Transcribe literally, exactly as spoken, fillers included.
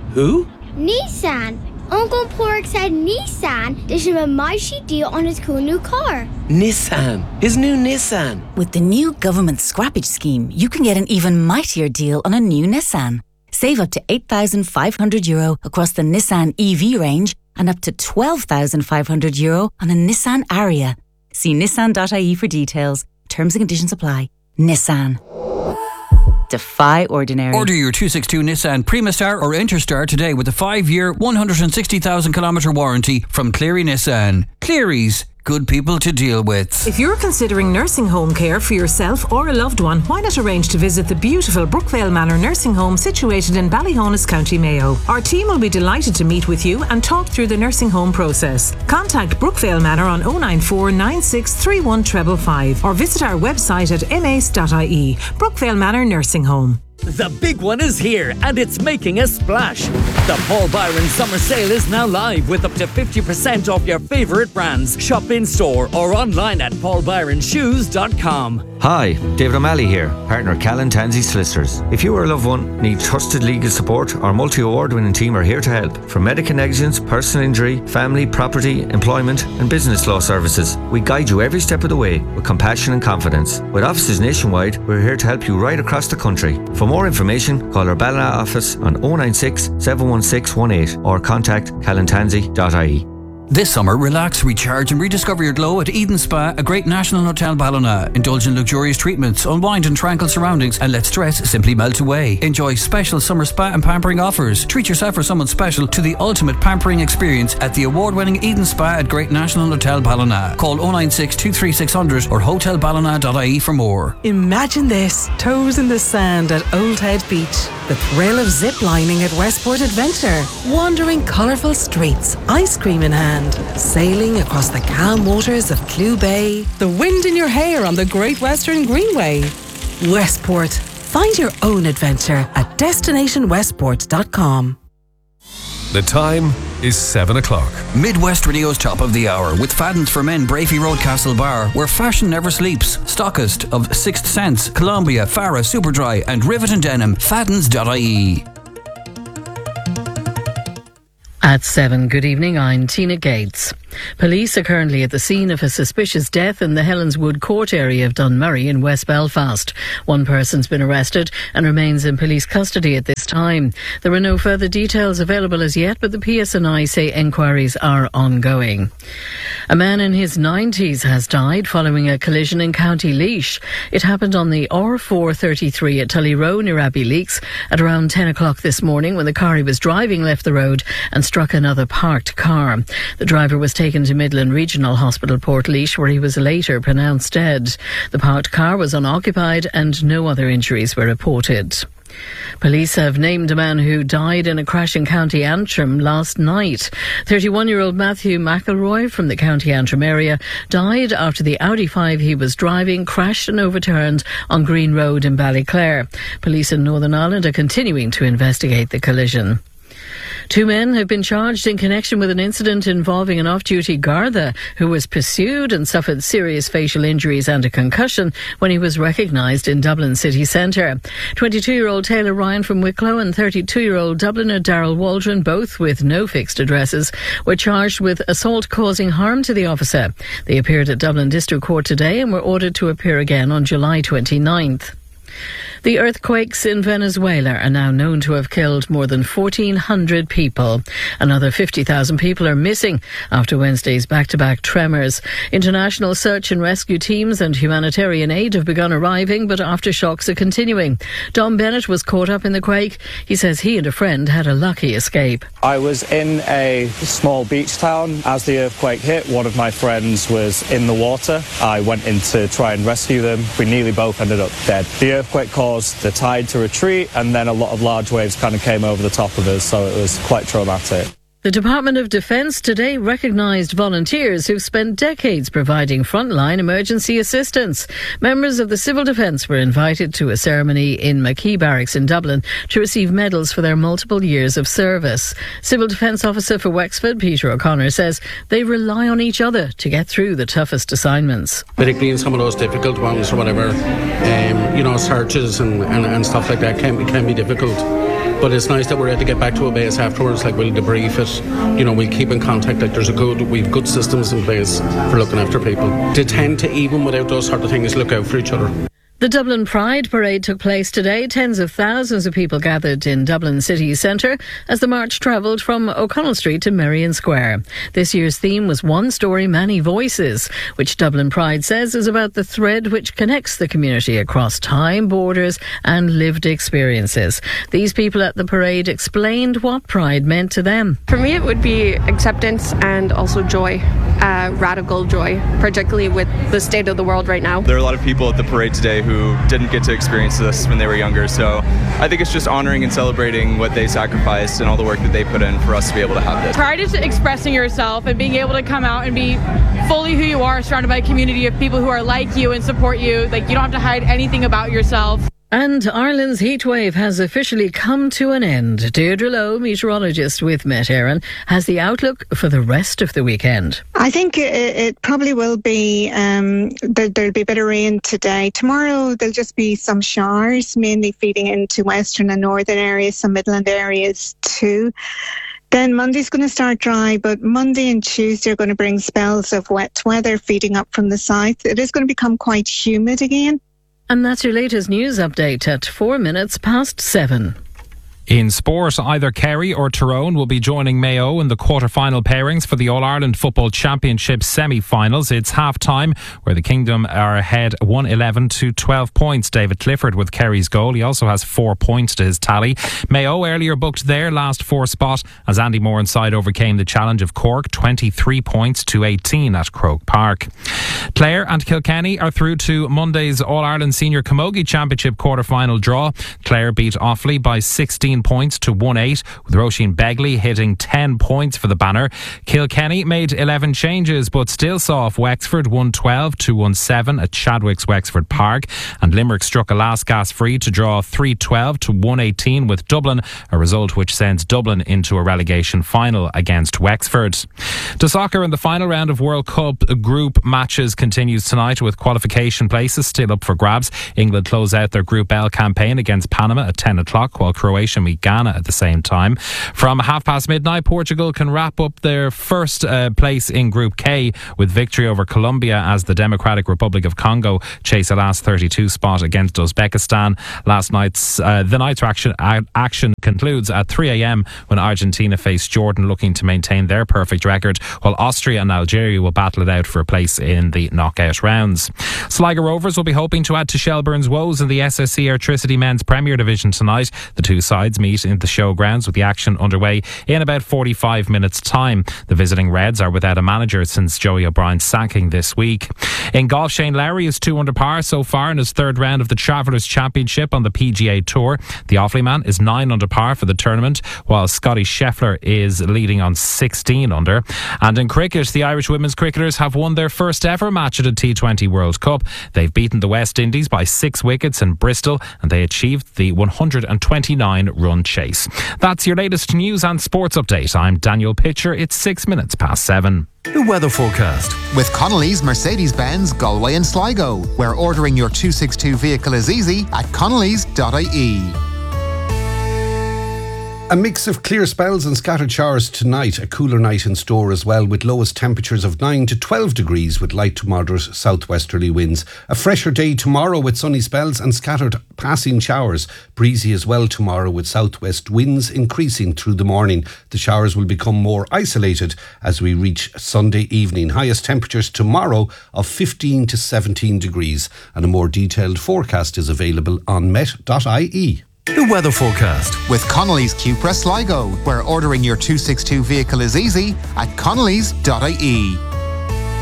Who? Nissan. Uncle Pork said Nissan did him a mighty deal on his cool new car. Nissan. His new Nissan. With the new government scrappage scheme, you can get an even mightier deal on a new Nissan. Save up to eight thousand five hundred euro across the Nissan E V range and up to twelve thousand five hundred euro on a Nissan Ariya. See nissan dot I E for details. Terms and conditions apply. Nissan. Defy ordinary. Order your two sixty-two Nissan Primastar or Interstar today with a five-year, one hundred sixty thousand kilometre warranty from Cleary Nissan. Cleary's, good people to deal with. If you're considering nursing home care for yourself or a loved one, why not arrange to visit the beautiful Brookvale Manor nursing home situated in Ballyhonus, County Mayo. Our team will be delighted to meet with you and talk through the nursing home process. Contact Brookvale Manor on oh nine four nine six three one five five five or visit our website at m a c e dot I E. Brookvale Manor Nursing Home. The big one is here and it's making a splash. The Paul Byron Summer Sale is now live with up to fifty percent off your favourite brands. Shop in store or online at paul byron shoes dot com. Hi, David O'Malley here, partner Callan Tansey Solicitors. If you or a loved one need trusted legal support, our multi-award winning team are here to help. From medical negligence, personal injury, family, property, employment and business law services, we guide you every step of the way with compassion and confidence. With offices nationwide, we're here to help you right across the country. For more information, call our Ballina office on oh nine six, seven one six one eight or contact callan tansey dot I E. This summer, relax, recharge and rediscover your glow at Eden Spa, a great national hotel Ballina. Indulge in luxurious treatments, unwind in tranquil surroundings and let stress simply melt away. Enjoy special summer spa and pampering offers. Treat yourself or someone special to the ultimate pampering experience at the award-winning Eden Spa at Great National Hotel Ballina. Call oh nine six, two three six hundred or hotel ballina dot I E for more. Imagine this, toes in the sand at Old Head Beach. The thrill of zip-lining at Westport Adventure. Wandering colourful streets, ice cream in hand. Sailing across the calm waters of Clew Bay. The wind in your hair on the Great Western Greenway. Westport. Find your own adventure at destination westport dot com. The time is seven o'clock. Midwest Radio's Top of the Hour with Fadden's for Men, Brafey Road, Castle Bar, where fashion never sleeps. Stockist of Sixth Sense, Columbia, Farah, Superdry and Rivet and Denim. Faddens dot I E. At seven, good evening, I'm Tina Gates. Police are currently at the scene of a suspicious death in the Helenswood Court area of Dunmurry in West Belfast. One person's been arrested and remains in police custody at this time. There are no further details available as yet, but the P S N I say enquiries are ongoing. A man in his nineties has died following a collision in County Laois. It happened on the R four thirty-three at Tully Row near Abbey Leaks at around ten o'clock this morning when the car he was driving left the road and struck another parked car. The driver was taken to Midland Regional Hospital, Portlaoise, where he was later pronounced dead. The parked car was unoccupied and no other injuries were reported. Police have named a man who died in a crash in County Antrim last night. thirty-one-year-old Matthew McElroy from the County Antrim area died after the Audi five he was driving crashed and overturned on Green Road in Ballyclare. Police in Northern Ireland are continuing to investigate the collision. Two men have been charged in connection with an incident involving an off-duty Garda who was pursued and suffered serious facial injuries and a concussion when he was recognised in Dublin city centre. twenty-two-year-old Taylor Ryan from Wicklow and thirty-two-year-old Dubliner Darrell Waldron, both with no fixed addresses, were charged with assault causing harm to the officer. They appeared at Dublin District Court today and were ordered to appear again on July twenty-ninth. The earthquakes in Venezuela are now known to have killed more than fourteen hundred people. Another fifty thousand people are missing after Wednesday's back-to-back tremors. International search and rescue teams and humanitarian aid have begun arriving, but aftershocks are continuing. Dom Bennett was caught up in the quake. He says he and a friend had a lucky escape. I was in a small beach town. As the earthquake hit, one of my friends was in the water. I went in to try and rescue them. We nearly both ended up dead. The earthquake caused the tide to retreat, and then a lot of large waves kind of came over the top of us, so it was quite traumatic. The Department of Defence today recognised volunteers who've spent decades providing frontline emergency assistance. Members of the Civil Defence were invited to a ceremony in Mackay Barracks in Dublin to receive medals for their multiple years of service. Civil Defence Officer for Wexford, Peter O'Connor, says they rely on each other to get through the toughest assignments. Particularly in some of those difficult ones or whatever, um, you know, searches and, and, and stuff like that can, can be difficult. But it's nice that we're able to get back to a base afterwards. Like, we'll debrief it, you know, we'll keep in contact. Like, there's a good, we've good systems in place for looking after people. They tend to, even without those sort of things, look out for each other. The Dublin Pride Parade took place today. Tens of thousands of people gathered in Dublin city centre as the march travelled from O'Connell Street to Merrion Square. This year's theme was One Story, Many Voices, which Dublin Pride says is about the thread which connects the community across time, borders and lived experiences. These people at the parade explained what Pride meant to them. For me, it would be acceptance and also joy, uh, radical joy, particularly with the state of the world right now. There are a lot of people at the parade today who who didn't get to experience this when they were younger. So I think it's just honouring and celebrating what they sacrificed and all the work that they put in for us to be able to have this. Pride is expressing yourself and being able to come out and be fully who you are, surrounded by a community of people who are like you and support you. Like, you don't have to hide anything about yourself. And Ireland's heatwave has officially come to an end. Deirdre Lowe, meteorologist with Met Éireann, has the outlook for the rest of the weekend. I think it, it probably will be, um, there, there'll be a bit of rain today. Tomorrow there'll just be some showers, mainly feeding into western and northern areas, some midland areas too. Then Monday's going to start dry, but Monday and Tuesday are going to bring spells of wet weather feeding up from the south. It is going to become quite humid again. And that's your latest news update at four minutes past seven. In sport, either Kerry or Tyrone will be joining Mayo in the quarter-final pairings for the All-Ireland Football Championship semi-finals. It's half-time, where the Kingdom are ahead one eleven to twelve points. David Clifford with Kerry's goal. He also has four points to his tally. Mayo earlier booked their last four spot as Andy Morenside overcame the challenge of Cork, twenty-three points to eighteen at Croke Park. Clare and Kilkenny are through to Monday's All-Ireland Senior Camogie Championship quarter-final draw. Clare beat Offaly by sixteen points to one eight, with Roisin Begley hitting ten points for the banner. Kilkenny made eleven changes but still saw off Wexford one twelve to one seven at Chadwick's Wexford Park, and Limerick struck a last gas free to draw three twelve to one eighteen with Dublin, a result which sends Dublin into a relegation final against Wexford. To soccer, in the final round of World Cup group matches continues tonight, with qualification places still up for grabs. England close out their Group L campaign against Panama at ten o'clock, while Croatia meet Ghana at the same time. From half past midnight, Portugal can wrap up their first uh, place in Group K with victory over Colombia as the Democratic Republic of Congo chase a last thirty-two spot against Uzbekistan. Last night's uh, the night's action uh, action concludes at three a.m. when Argentina face Jordan, looking to maintain their perfect record, while Austria and Algeria will battle it out for a place in the knockout rounds. Sligo Rovers will be hoping to add to Shelbourne's woes in the S S C Airtricity Men's Premier Division tonight. The two sides meet in the showgrounds, with the action underway in about forty-five minutes time. The visiting Reds are without a manager since Joey O'Brien's sacking this week. In golf, Shane Lowry is two under par so far in his third round of the Travellers Championship on the P G A Tour. The Offaly man is nine under par for the tournament, while Scotty Scheffler is leading on sixteen under. And in cricket, the Irish women's cricketers have won their first ever match at a T twenty World Cup. They've beaten the West Indies by six wickets in Bristol, and they achieved the one hundred twenty-nine run chase. That's your latest news and sports update. I'm Daniel Pitcher. It's six minutes past seven. The weather forecast with Connolly's Mercedes-Benz Galway and Sligo, where ordering your two sixty-two vehicle is easy at connellys dot I E. A mix of clear spells and scattered showers tonight. A cooler night in store as well, with lowest temperatures of nine to twelve degrees with light to moderate southwesterly winds. A fresher day tomorrow with sunny spells and scattered passing showers. Breezy as well tomorrow with southwest winds increasing through the morning. The showers will become more isolated as we reach Sunday evening. Highest temperatures tomorrow of fifteen to seventeen degrees, and a more detailed forecast is available on met dot I E. The weather forecast with Connolly's Cupra Sligo, where ordering your two sixty-two vehicle is easy at connellys dot I E.